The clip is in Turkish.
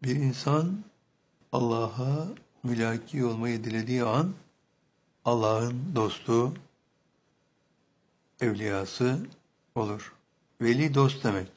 Bir insan Allah'a mülaki olmayı dilediği an Allah'ın dostu, evliyası olur. Veli dost demek.